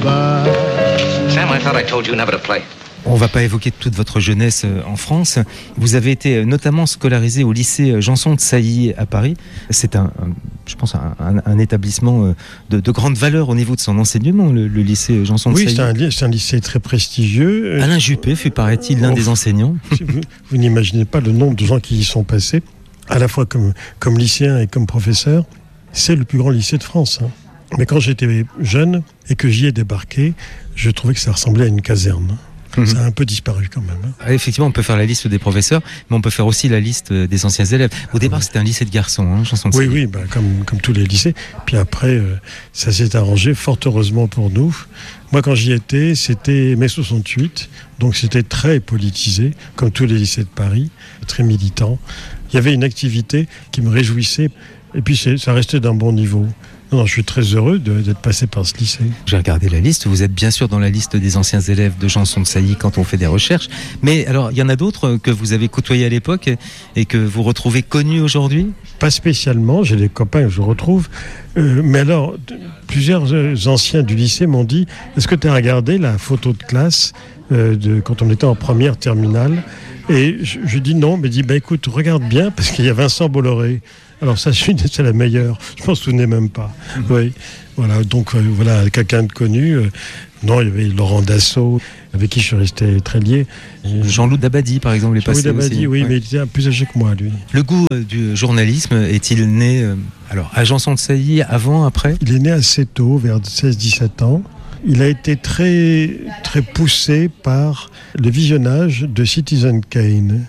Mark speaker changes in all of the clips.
Speaker 1: goodbye.
Speaker 2: Sam, I thought I told you never to play.
Speaker 3: On ne va pas évoquer toute votre jeunesse en France. Vous avez été notamment scolarisé au lycée Janson de Sailly à Paris. C'est je pense un établissement de grande valeur au niveau de son enseignement, le lycée Janson de Sailly.
Speaker 1: Oui, c'est un lycée très prestigieux.
Speaker 3: Alain Juppé fut, paraît-il, l'un des enseignants.
Speaker 1: Vous n'imaginez pas le nombre de gens qui y sont passés, à la fois comme lycéen et comme professeur. C'est le plus grand lycée de France. Mais quand j'étais jeune et que j'y ai débarqué, je trouvais que ça ressemblait à une caserne. Ça a un peu disparu quand même.
Speaker 3: Effectivement, on peut faire la liste des professeurs, mais on peut faire aussi la liste des anciens élèves. Au départ, c'était un lycée de garçons, Janson de Sailly.
Speaker 1: Oui, comme tous les lycées. Puis après, ça s'est arrangé, fort heureusement pour nous. Moi, quand j'y étais, c'était mai 68, donc c'était très politisé, comme tous les lycées de Paris, très militant. Il y avait une activité qui me réjouissait, et puis ça restait d'un bon niveau. Non, je suis très heureux d'être passé par ce lycée.
Speaker 3: J'ai regardé la liste. Vous êtes bien sûr dans la liste des anciens élèves de Janson de Sailly quand on fait des recherches. Mais alors, il y en a d'autres que vous avez côtoyés à l'époque et que vous retrouvez connus aujourd'hui ?
Speaker 1: Pas spécialement. J'ai des copains que je retrouve. Mais alors, plusieurs anciens du lycée m'ont dit « Est-ce que tu as regardé la photo de classe quand on était en première terminale ?» Et je dis non, mais dit écoute, regarde bien, parce qu'il y a Vincent Bolloré. Alors ça, c'est la meilleure. Je m'en souvenais même pas. Oui, voilà. Donc voilà, quelqu'un de connu. Non, il y avait Laurent Dassault, avec qui je suis resté très lié.
Speaker 3: Jean-Loup Dabadi, par exemple, est passé aussi.
Speaker 1: Jean-Loup Dabadi, oui, ouais. Mais il était plus âgé que moi, lui.
Speaker 3: Le goût du journalisme est-il né à Janson de Sailly, avant, après ?
Speaker 1: Il est né assez tôt, vers 16-17 ans. Il a été très, très poussé par le visionnage de Citizen Kane,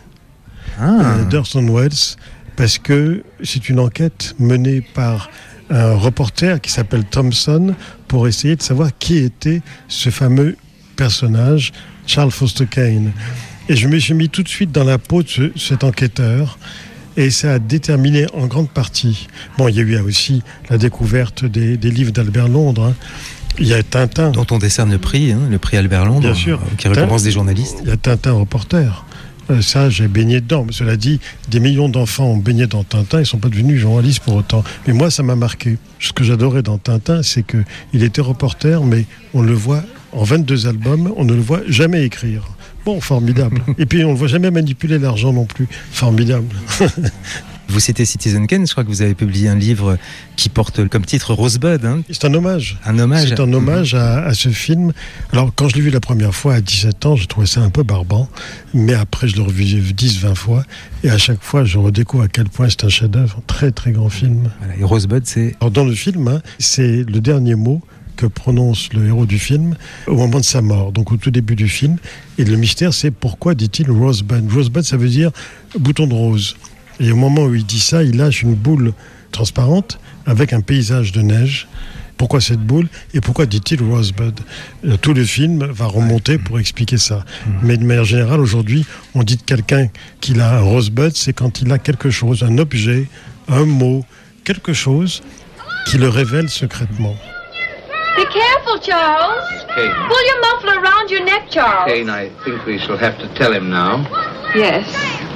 Speaker 1: d'Orson Welles, parce que c'est une enquête menée par un reporter qui s'appelle Thompson pour essayer de savoir qui était ce fameux personnage, Charles Foster Kane. Et je me suis mis tout de suite dans la peau de cet enquêteur, et ça a déterminé en grande partie. Bon, il y a eu aussi la découverte des livres d'Albert Londres. Il y a Tintin.
Speaker 3: Dont on décerne le prix Albert Londres,
Speaker 1: bien sûr,
Speaker 3: qui récompense des journalistes.
Speaker 1: Il y a Tintin reporter. Ça, j'ai baigné dedans. Mais cela dit, des millions d'enfants ont baigné dans Tintin, ils ne sont pas devenus journalistes pour autant. Mais moi, ça m'a marqué. Ce que j'adorais dans Tintin, c'est qu'il était reporter, mais on le voit en 22 albums, on ne le voit jamais écrire. Bon, formidable. Et puis, on ne le voit jamais manipuler l'argent non plus. Formidable.
Speaker 3: Vous citez Citizen Kane, je crois que vous avez publié un livre qui porte comme titre Rosebud.
Speaker 1: C'est un hommage.
Speaker 3: Un hommage.
Speaker 1: C'est un hommage à ce film. Alors, quand je l'ai vu la première fois à 17 ans, je trouvais ça un peu barbant. Mais après, je l'ai revu 10-20 fois. Et à chaque fois, je redécouvre à quel point c'est un chef-d'œuvre. Très, très grand film.
Speaker 3: Voilà, et Rosebud, c'est...
Speaker 1: Alors, dans le film, c'est le dernier mot que prononce le héros du film au moment de sa mort, donc au tout début du film. Et le mystère, c'est pourquoi dit-il Rosebud. Rosebud, ça veut dire bouton de rose. Et au moment où il dit ça, il lâche une boule transparente avec un paysage de neige. Pourquoi cette boule et pourquoi dit-il Rosebud ? Tout le film va remonter pour expliquer ça. Mais de manière générale, aujourd'hui, on dit de quelqu'un qu'il a un Rosebud, c'est quand il a quelque chose, un objet, un mot, quelque chose qui le révèle secrètement.
Speaker 4: Be careful, Charles.
Speaker 2: Kane.
Speaker 4: Pull your muffler around your neck, Charles.
Speaker 2: Kane, I think we shall have to tell him now.
Speaker 5: Yes.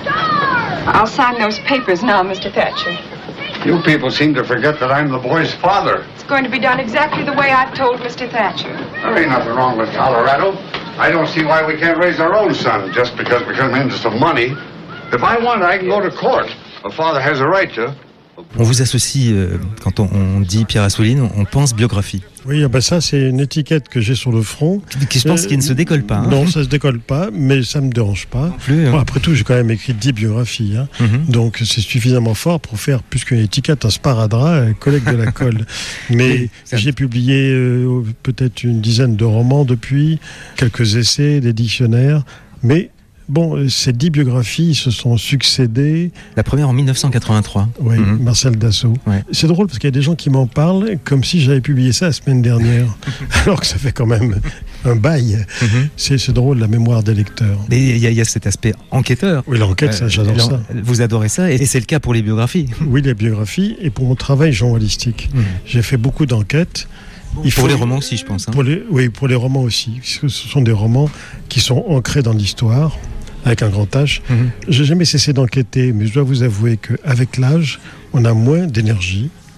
Speaker 5: I'll sign those papers now, Mr. Thatcher.
Speaker 6: You people seem to forget that I'm the boy's father.
Speaker 5: It's going to be done exactly the way I've told Mr. Thatcher.
Speaker 6: There ain't nothing wrong with Colorado. I don't see why we can't raise our own son just because we come into some money. If I want, I can go to court. A father has a right to.
Speaker 3: On vous associe, quand on dit Pierre Assouline, on pense biographie.
Speaker 1: Oui, ça c'est une étiquette que j'ai sur le front.
Speaker 3: Je pense qu'il ne se décolle pas.
Speaker 1: Non, ça ne se décolle pas, mais ça ne me dérange pas. Bon, après tout, j'ai quand même écrit 10 biographies. Donc c'est suffisamment fort pour faire plus qu'une étiquette, un sparadrap, collègue de la colle. Mais j'ai publié peut-être une dizaine de romans depuis, quelques essais, des dictionnaires, mais... Bon, ces 10 biographies se sont succédées.
Speaker 3: La première en 1983.
Speaker 1: Oui, Marcel Dassault. Ouais. C'est drôle parce qu'il y a des gens qui m'en parlent comme si j'avais publié ça la semaine dernière, alors que ça fait quand même un bail. C'est drôle, la mémoire des lecteurs.
Speaker 3: Mais il y a cet aspect enquêteur.
Speaker 1: Oui, l'enquête, ça, j'adore ça.
Speaker 3: Vous adorez ça, et c'est le cas pour les biographies.
Speaker 1: Oui, les biographies, et pour mon travail journalistique. J'ai fait beaucoup d'enquêtes.
Speaker 3: Pour les romans aussi, je pense.
Speaker 1: Oui, pour les romans aussi. Ce sont des romans qui sont ancrés dans l'histoire, avec un grand H. J'ai jamais cessé d'enquêter, mais je dois vous avouer qu'avec l'âge, on a moins d'énergie,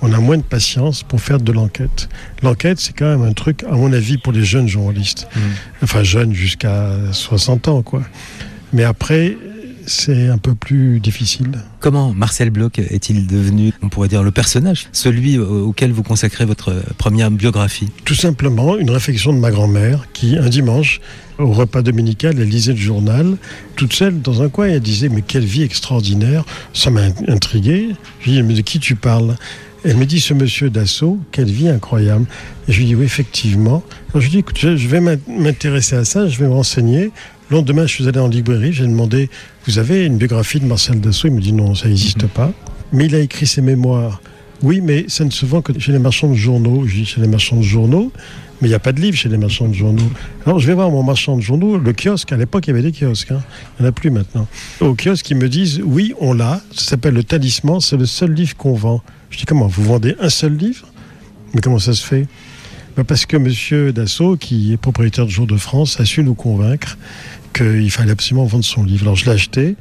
Speaker 1: on a moins de patience pour faire de l'enquête. L'enquête, c'est quand même un truc, à mon avis, pour les jeunes journalistes. Enfin, jeunes jusqu'à 60 ans, quoi. Mais après, c'est un peu plus difficile.
Speaker 3: Comment Marcel Bloch est-il devenu, on pourrait dire, le personnage, celui auquel vous consacrez votre première biographie?
Speaker 1: Tout simplement, une réflexion de ma grand-mère qui, un dimanche, au repas dominical, elle lisait le journal, toute seule dans un coin, et elle disait « Mais quelle vie extraordinaire !» Ça m'a intrigué. Je lui ai dit « Mais de qui tu parles ?» Elle me dit « Ce monsieur Dassault, quelle vie incroyable !» Et je lui ai dit « Oui, effectivement. » Alors je lui ai dit « Écoute, je vais m'intéresser à ça, je vais me renseigner. » Le lendemain, je suis allé en librairie, j'ai demandé « Vous avez une biographie de Marcel Dassault ?» Il me dit « Non, ça n'existe pas. » Mais il a écrit ses mémoires. « Oui, mais ça ne se vend que chez les marchands de journaux. » Je dis « Chez les marchands de journaux ?» Mais il n'y a pas de livre chez les marchands de journaux. Alors je vais voir mon marchand de journaux, le kiosque. À l'époque, il y avait des kiosques. Hein. Il n'y en a plus maintenant. Au kiosque, ils me disent « Oui, on l'a. Ça s'appelle Le Talisman. C'est le seul livre qu'on vend. » Je dis « Comment, vous vendez un seul livre ?» Mais comment ça se fait ? Parce que M. Dassault, qui est propriétaire de Jour de France, a su nous convaincre qu'il fallait absolument vendre son livre. Alors je l'ai acheté.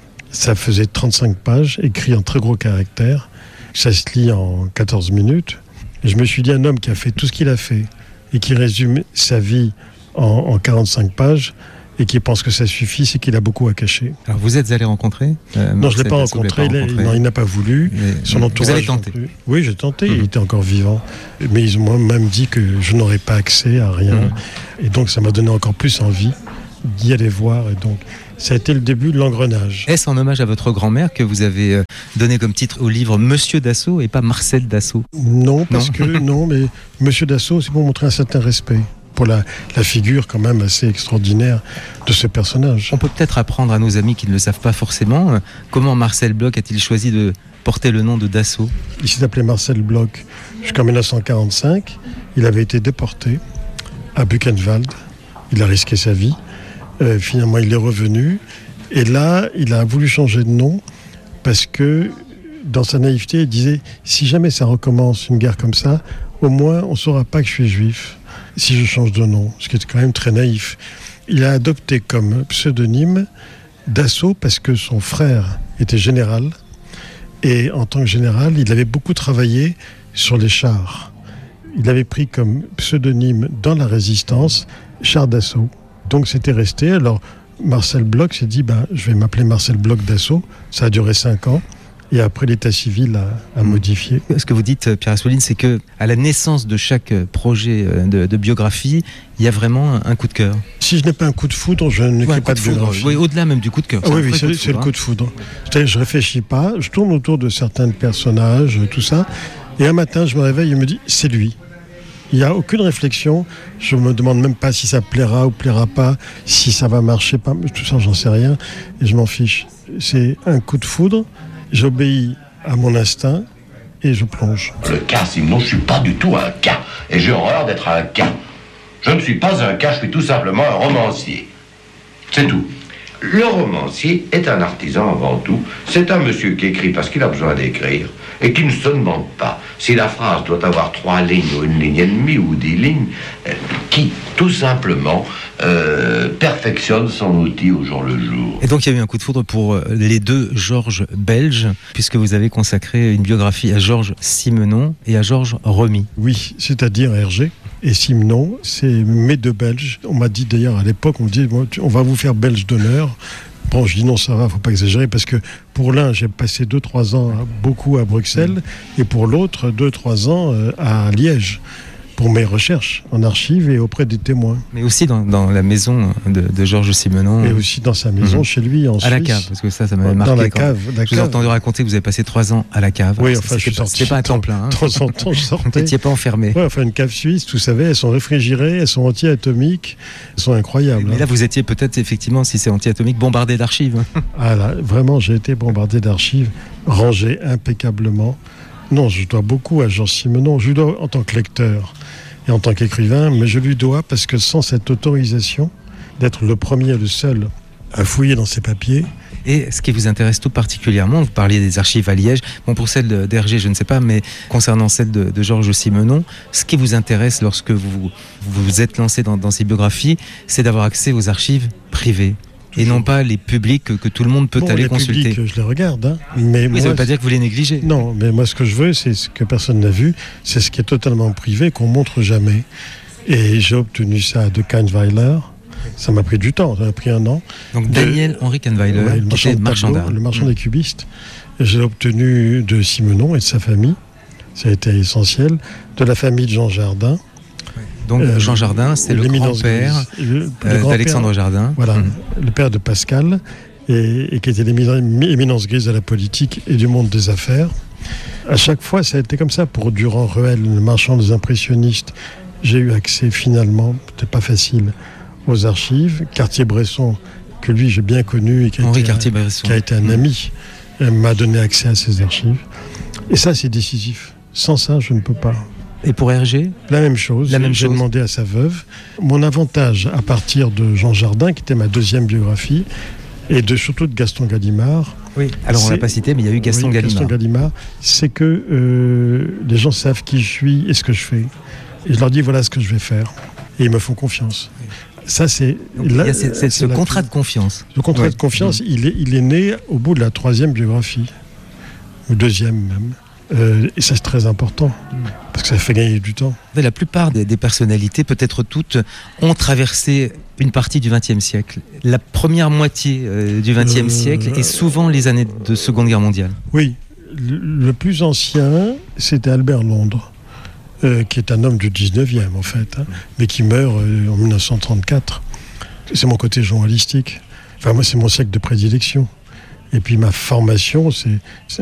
Speaker 1: Ça faisait 35 pages, écrit en très gros caractères. Ça se lit en 14 minutes. Et je me suis dit, un homme qui a fait tout ce qu'il a fait et qui résume sa vie en 45 pages et qui pense que ça suffit, c'est qu'il a beaucoup à cacher.
Speaker 3: Alors vous êtes allé rencontrer
Speaker 1: Non, je ne l'ai pas rencontré. Il n'a pas voulu. Son entourage.
Speaker 3: Vous avez tenté?
Speaker 1: Oui, j'ai tenté. Il était encore vivant. Mais ils m'ont même dit que je n'aurais pas accès à rien. Et donc, ça m'a donné encore plus envie d'y aller voir. Et donc, ça a été le début de l'engrenage.
Speaker 3: Est-ce en hommage à votre grand-mère que vous avez donné comme titre au livre Monsieur Dassault et pas Marcel Dassault?
Speaker 1: Non, parce que non, mais Monsieur Dassault, c'est pour montrer un certain respect pour la figure quand même assez extraordinaire de ce personnage.
Speaker 3: On peut peut-être apprendre à nos amis qui ne le savent pas forcément comment Marcel Bloch a-t-il choisi de porter le nom de Dassault?
Speaker 1: Il s'est appelé Marcel Bloch jusqu'en 1945. Il avait été déporté à Buchenwald. Il a risqué sa vie. Finalement, il est revenu. Et là, il a voulu changer de nom parce que, dans sa naïveté, il disait « Si jamais ça recommence, une guerre comme ça, au moins, on ne saura pas que je suis juif si je change de nom. » Ce qui est quand même très naïf. Il a adopté comme pseudonyme Dassault parce que son frère était général. Et en tant que général, il avait beaucoup travaillé sur les chars. Il avait pris comme pseudonyme dans la résistance Char Dassault. Donc c'était resté. Alors Marcel Bloch s'est dit je vais m'appeler Marcel Bloch Dassault. Ça a duré 5 ans. Et après, l'état civil a modifié.
Speaker 3: Ce que vous dites, Pierre Assouline, c'est qu'à la naissance de chaque projet de biographie, il y a vraiment un coup de cœur.
Speaker 1: Si je n'ai pas un coup de foudre, je n'écris pas de biographie.
Speaker 3: Oui, au-delà même du coup de cœur.
Speaker 1: Oui, c'est le coup de foudre. C'est-à-dire, je ne réfléchis pas, je tourne autour de certains personnages, tout ça. Et un matin, je me réveille et me dis, c'est lui. Il n'y a aucune réflexion. Je ne me demande même pas si ça plaira ou plaira pas, si ça va marcher, pas. Tout ça, j'en sais rien. Et je m'en fiche. C'est un coup de foudre. J'obéis à mon instinct et je plonge.
Speaker 7: Le cas, sinon, je ne suis pas du tout un cas. Et j'ai horreur d'être un cas. Je ne suis pas un cas, je suis tout simplement un romancier. C'est tout. Le romancier est un artisan avant tout. C'est un monsieur qui écrit parce qu'il a besoin d'écrire et qui ne se demande pas si la phrase doit avoir 3 lignes ou 1 ligne et demie ou 10 lignes, qui tout simplement perfectionne son outil au jour le jour.
Speaker 3: Et donc il y a eu un coup de foudre pour les 2 Georges belges, puisque vous avez consacré une biographie à Georges Simenon et à Georges Remy.
Speaker 1: Oui, c'est-à-dire Hergé et Simenon, c'est mes 2 Belges. On m'a dit d'ailleurs à l'époque, on me dit on va vous faire Belge d'honneur. Bon, je dis non, ça va, faut pas exagérer, parce que pour l'un, j'ai passé 2-3 ans beaucoup à Bruxelles, et pour l'autre, 2-3 ans à Liège, pour mes recherches en archives et auprès des témoins.
Speaker 3: Mais aussi dans la maison de Georges Simenon.
Speaker 1: Et aussi dans sa maison, chez lui, en Suisse.
Speaker 3: À la cave, parce que ça m'avait marqué.
Speaker 1: Dans la cave.
Speaker 3: Je vous ai entendu raconter que vous avez passé 3 ans à la cave.
Speaker 1: Oui, enfin, je suis sorti.
Speaker 3: C'était pas un temps plein.
Speaker 1: De temps en temps, je sortais.
Speaker 3: Vous n'étiez pas enfermé.
Speaker 1: Oui, enfin, une cave suisse, vous savez, elles sont réfrigérées, elles sont anti-atomiques, elles sont incroyables.
Speaker 3: Mais là, vous étiez peut-être, effectivement, si c'est anti-atomique, bombardé d'archives.
Speaker 1: Ah là, vraiment, j'ai été bombardé d'archives, rangées impeccablement. Non, je dois beaucoup à Georges Simenon. Je lui dois en tant que lecteur et en tant qu'écrivain, mais je lui dois parce que sans cette autorisation d'être le premier, le seul à fouiller dans ses papiers.
Speaker 3: Et ce qui vous intéresse tout particulièrement, vous parliez des archives à Liège, bon pour celle d'Hergé je ne sais pas, mais concernant celle de Georges Simenon, ce qui vous intéresse lorsque vous êtes lancé dans ces biographies, c'est d'avoir accès aux archives privées. Et non pas les publics que tout le monde peut aller consulter.
Speaker 1: Les publics, je les regarde. Hein. Mais
Speaker 3: oui, ça ne veut pas dire que vous les négligez.
Speaker 1: Non, mais moi ce que je veux, c'est ce que personne n'a vu, c'est ce qui est totalement privé, qu'on montre jamais. Et j'ai obtenu ça de Kahnweiler. Ça m'a pris du temps, ça m'a pris 1 an.
Speaker 3: Donc Daniel-Henri Kahnweiler, qui était marchand d'art.
Speaker 1: Le marchand des cubistes. Et je l'ai obtenu de Simenon et de sa famille. Ça a été essentiel. De la famille de Jean Jardin.
Speaker 3: Donc Jean Jardin, c'est le grand-père d'Alexandre Jardin.
Speaker 1: Voilà, le père de Pascal, et qui était l'éminence grise de la politique et du monde des affaires. À chaque fois, ça a été comme ça. Pour Durand-Ruel, le marchand des impressionnistes, j'ai eu accès finalement, c'était pas facile, aux archives. Cartier-Bresson, que lui j'ai bien connu et qui a été un ami, m'a donné accès à ces archives. Et ça, c'est décisif. Sans ça, je ne peux pas.
Speaker 3: Et pour Hergé ?
Speaker 1: La même chose. J'ai demandé à sa veuve. Mon avantage, à partir de Jean Jardin, qui était ma 2e biographie, et surtout de Gaston Gallimard.
Speaker 3: Oui, alors on ne l'a pas cité, mais il y a eu Gaston
Speaker 1: Gallimard, c'est que les gens savent qui je suis et ce que je fais. Et je leur dis, voilà ce que je vais faire. Et ils me font confiance. Ça, c'est...
Speaker 3: Donc, il y a ce contrat de confiance.
Speaker 1: Le contrat de confiance, il est né au bout de la 3e biographie. Ou 2e même. Et ça, c'est très important, parce que ça fait gagner du temps.
Speaker 3: La plupart des personnalités, peut-être toutes, ont traversé une partie du XXe siècle. La première moitié du XXe siècle et souvent les années de Seconde Guerre mondiale.
Speaker 1: Oui, le plus ancien, c'était Albert Londres, qui est un homme du 19e en fait, mais qui meurt en 1934. C'est mon côté journalistique. Enfin, moi, c'est mon siècle de prédilection. Et puis ma formation, c'est